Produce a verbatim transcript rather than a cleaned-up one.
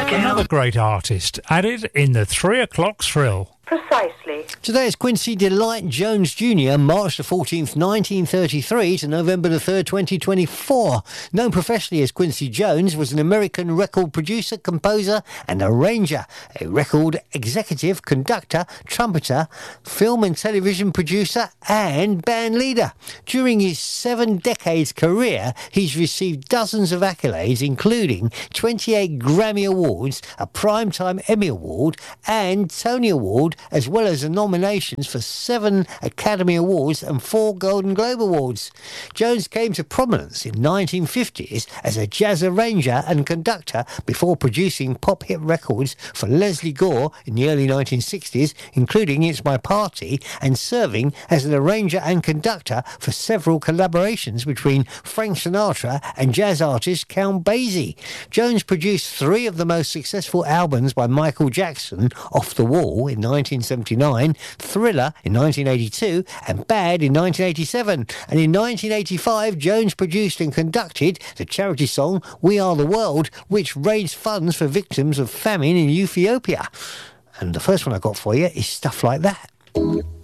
Another great artist added in the three o'clock thrill. Precisely. Today is Quincy Delight Jones Junior, March the fourteenth, nineteen thirty-three to November the third, twenty twenty-four. Known professionally as Quincy Jones, was an American record producer, composer and arranger, a record executive, conductor, trumpeter, film and television producer and band leader. During his seven decades career, he's received dozens of accolades, including twenty-eight Grammy Awards, a Primetime Emmy Award and Tony Award, as well as the nominations for seven Academy Awards and four Golden Globe Awards. Jones came to prominence in nineteen fifties as a jazz arranger and conductor before producing pop hit records for Leslie Gore in the early nineteen sixties, including It's My Party, and serving as an arranger and conductor for several collaborations between Frank Sinatra and jazz artist Count Basie. Jones produced three of the most successful albums by Michael Jackson, Off the Wall in nineteen seventy-nine, Thriller in nineteen eighty-two and Bad in nineteen eighty-seven. And in nineteen eighty-five, Jones produced and conducted the charity song We Are the World, which raised funds for victims of famine in Ethiopia. And the first one I got for you is Stuff Like That.